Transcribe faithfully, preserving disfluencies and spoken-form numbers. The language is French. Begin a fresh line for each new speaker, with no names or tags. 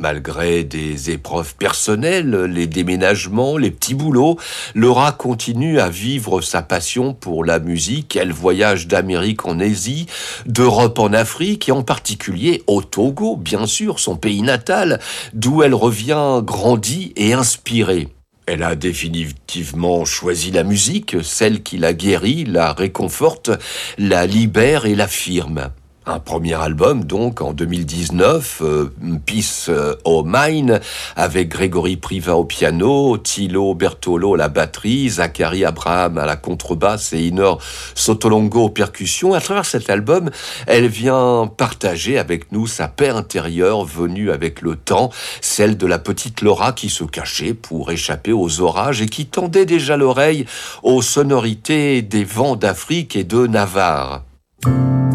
Malgré des épreuves personnelles, les déménagements, les petits boulots, Laura continue à vivre sa passion pour la musique. Elle voyage d'Amérique en Asie, d'Europe en Afrique et en particulier au Togo, bien sûr, son pays natal, d'où elle revient grandie et inspirée. Elle a définitivement choisi la musique, celle qui la guérit, la réconforte, la libère et l'affirme. Un premier album, donc, en deux mille dix-neuf, euh, Peace of Mind, avec Grégory Priva au piano, Thilo Bertolo à la batterie, Zachary Abraham à la contrebasse et Inor Sotolongo aux percussions. À travers cet album, elle vient partager avec nous sa paix intérieure venue avec le temps, celle de la petite Laura qui se cachait pour échapper aux orages et qui tendait déjà l'oreille aux sonorités des vents d'Afrique et de Navarre.